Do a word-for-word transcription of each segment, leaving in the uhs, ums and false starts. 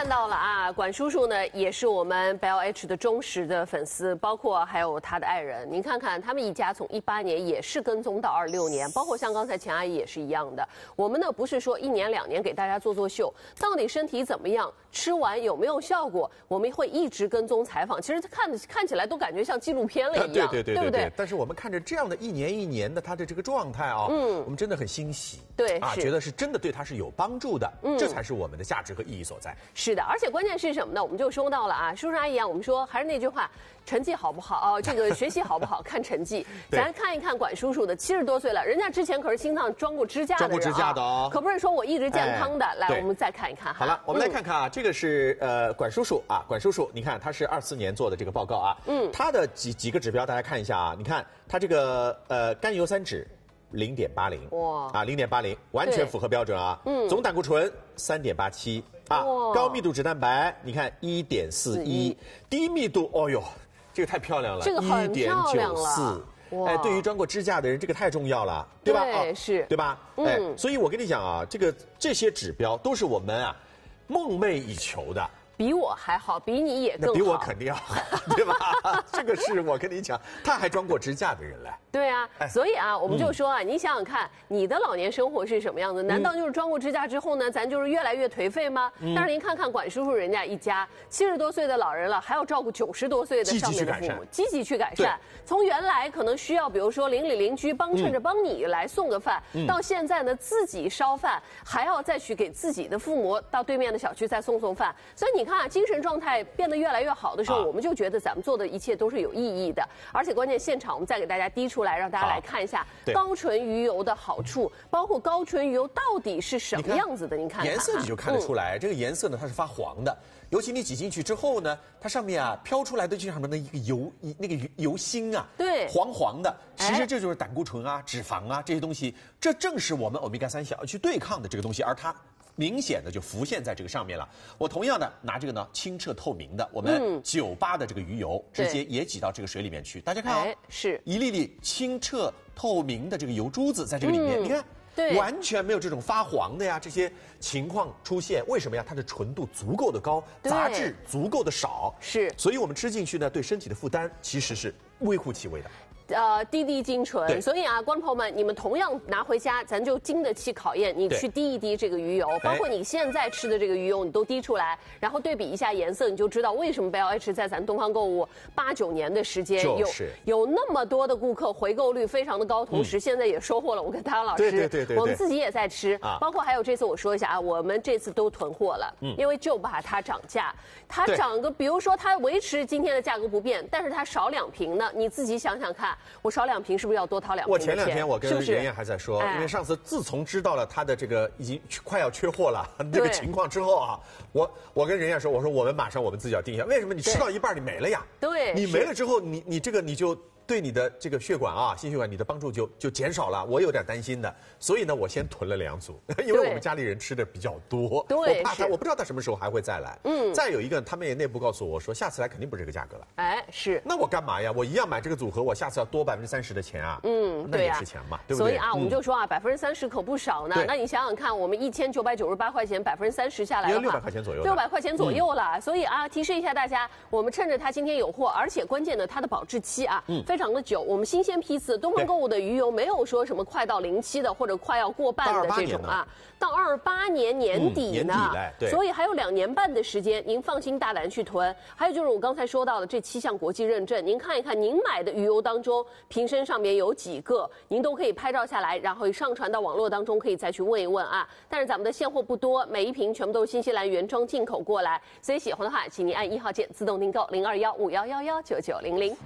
到了啊，管叔叔呢也是我们 B L H 的忠实的粉丝，包括还有他的爱人。您看看，他们一家从一八年也是跟踪到二六年，包括像刚才钱阿姨也是一样的。我们呢不是说一年两年给大家做做秀，到底身体怎么样，吃完有没有效果，我们会一直跟踪采访。其实看看起来都感觉像纪录片了一样， 对对对对不对？ 但是我们看着这样的一年一年的他的这个状态啊，嗯，我们真的很欣喜， 对啊，觉得是真的对他是有帮助的， 嗯， 这才是我们的价值和意义所在。 是的，而且关键是什么呢？我们就说到了啊，叔叔阿姨啊，我们说还是那句话，成绩好不好哦，这个学习好不好看成绩。咱看一看管叔叔的，七十多岁了，人家之前可是心脏装过支架的人、啊， 装过支架的哦， 可不是说我一直健康的。 哎、 来，我们再看一看哈。 好了，我们来看看啊，嗯、这个是呃管叔叔啊，管叔叔，你看他是二四年做的这个报告啊，嗯，他的几几个指标大家看一下啊，你看他这个呃甘油三酯。零点八零哇啊，零点八零完全符合标准啊。嗯，总胆固醇三点八七啊，高密度脂蛋白你看一点四一，低密度哦呦，这个太漂亮了， 这个很漂亮了。 哎，对于装过支架的人，这个太重要了，对吧？ 对，是， 对吧？哎，所以我跟你讲啊，这个这些指标都是我们啊梦寐以求的。 比我还好，比你也更好。 比我肯定要好，对吧？这个是我跟你讲，他还装过支架的人来。 对啊，哎、所以啊，我们就说啊，嗯、你想想看，你的老年生活是什么样子？难道就是装过支架之后呢，咱就是越来越颓废吗？嗯、但是您看看管叔叔人家一家七十多岁的老人了，还要照顾九十多岁的上面的父母，积极去改善。从原来可能需要，比如说邻里邻居帮衬着帮你来送个饭，嗯、到现在呢自己烧饭，还要再去给自己的父母到对面的小区再送送饭。所以你看啊，精神状态变得越来越好的时候，啊、我们就觉得咱们做的一切都是有意义的。而且关键现场我们再给大家滴出来，让大家来看一下高纯鱼油的好处，包括高纯鱼油到底是什么样子的。您看， 颜色你就看得出来，嗯、这个颜色呢它是发黄的，尤其你挤进去之后呢，它上面啊飘出来的就像什么呢？一个油那个油芯啊， 对， 黄黄的。其实这就是胆固醇啊、脂肪啊这些东西，这正是我们欧米伽三想要去对抗的这个东西，而它明显的就浮现在这个上面了。我同样的拿这个呢清澈透明的我们九八的这个鱼油，直接也挤到这个水里面去。大家看啊、哦， 是一粒粒清澈透明的这个油珠子在这个里面，嗯、你看。 对， 完全没有这种发黄的呀这些情况出现，为什么呀？它的纯度足够的高，杂质足够的少， 是， 所以我们吃进去呢，对身体的负担其实是微乎其微的。 呃，滴滴精纯，所以啊，观众朋友们，你们同样拿回家，咱就经得起考验。你去滴一滴这个鱼油，包括你现在吃的这个鱼油，你都滴出来，然后对比一下颜色，你就知道为什么 B L H 在咱东方购物八九年的时间，有有那么多的顾客回购率非常的高，同时现在也收获了我跟汤老师， 对对对对， 我们自己也在吃，包括还有这次我说一下啊，我们这次都囤货了，因为就怕它涨价，它涨个，比如说它维持今天的价格不变，但是它少两瓶呢，你自己想想看，我少两瓶。是不是要多掏两瓶？ 我前两天我跟妍妍还在说，因为上次自从知道了他的这个已经快要缺货了这个情况之后啊，我我跟妍妍说，我说我们马上我们自己要定下，为什么？你吃到一半你没了呀？ 对， 你没了之后，你你这个你就对你的这个血管啊、心血管你的帮助就就减少了，我有点担心的，所以呢，我先囤了两组，因为我们家里人吃的比较多， 对， 我怕他，我不知道他什么时候还会再来。嗯，再有一个，他们也内部告诉我说，下次来肯定不是这个价格了。 哎，是。 那我干嘛呀？我一样买这个组合，我下次要多百分之三十的钱啊。嗯，那也是钱嘛，对不对？ 所以啊，我们就说啊，百分之三十可不少呢。那你想想看，我们一千九百九十八块钱，百分之三十下来的话， 六百块钱左右， 六百块钱左右了。所以啊，提示一下大家，我们趁着它今天有货，而且关键的它的保质期啊，嗯，非常的久。我们新鲜批次，东方购物的鱼油没有说什么快到临期的或者快要过半的这种啊，到二八年年底呢，所以还有两年半的时间，您放心大胆去囤。还有就是我刚才说到的这七项国际认证，您看一看您买的鱼油当中瓶身上面有几个，您都可以拍照下来，然后上传到网络当中，可以再去问一问啊。但是咱们的现货不多，每一瓶全部都是新西兰原装进口过来，所以喜欢的话，请您按一号键自动订购零二幺五幺幺幺九九零零。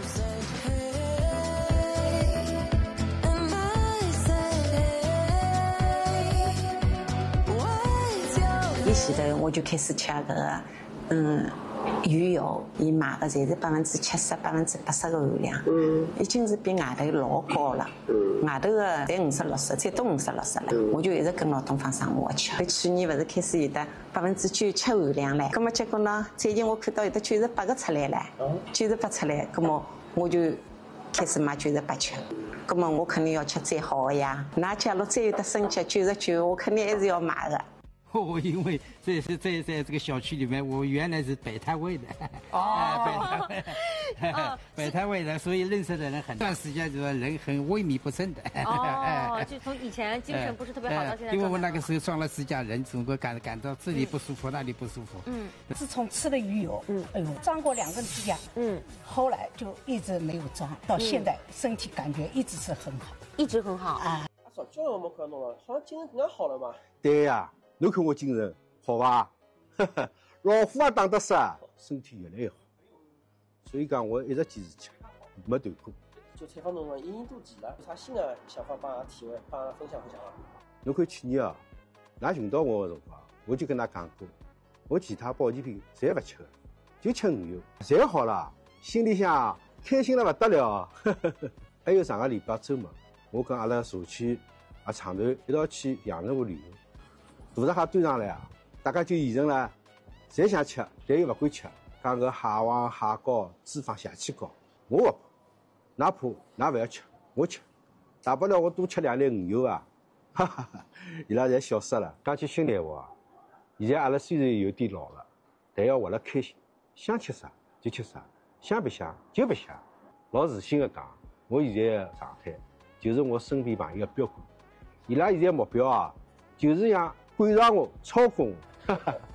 一前头我就开始吃搿个，嗯，鱼油，伊卖的侪是百分之七十、百分之八十的含量，嗯，已经是比外头老高了，嗯，外头的侪五十六十，最多五十六十了，嗯，我就一直跟牢东方生活吃。去年勿是开始有的百分之九七含量唻，葛么结果呢，最近我看到有的九十八个出来了，九十八出来，葛么我就开始买九十八吃。葛么我肯定要吃最好的呀，那假如再有得升级九十九，我肯定还是要买的。 我因为在在在在这个小区里面，我原来是摆摊位的，哦，摆摊位，摆摊位的，所以认识的人很段时间，就是人很萎靡不振的。 哦，就从以前精神不是特别好到现在。 因为我那个时候装了支架，人总归感感到这里不舒服，那里不舒服。 嗯，自从吃了鱼油，嗯，哎呦，装过两根支架，嗯，后来就一直没有装，到现在身体感觉一直是很好， 一直很好啊。 说叫我们看弄了，好像精神更加好了嘛。 对呀、啊，侬看我精神好吧？老虎也打得死，身体越来越好。所以讲，我一直坚持吃，没断过。 就采访侬了，一年多期了，有啥新的想法帮体会，帮分享分享啊？ 侬看去年啊，㑚寻到我的辰光，我就跟㑚讲过，我其他保健品侪不吃的，就吃鱼油，侪好了，心里向开心了不得了。还有上个礼拜周末。我跟阿拉社区啊厂团一道去阳澄湖旅游，大闸蟹端上来啊，大家就议论了，侪想吃，但又不敢吃，讲个蟹黄、蟹膏脂肪邪气高，我不怕，哪怕㑚不要吃，我吃，大不了我多吃两粒鱼油啊，哈哈哈！伊拉侪笑死了。讲句心里话，现在阿拉虽然有点老了，但要活得开心，想吃啥就吃啥，想不想就不想。老自信的讲，我现在的状态。就是我身边朋友的标杆，伊拉现在目标啊，就是想赶上我、超过我。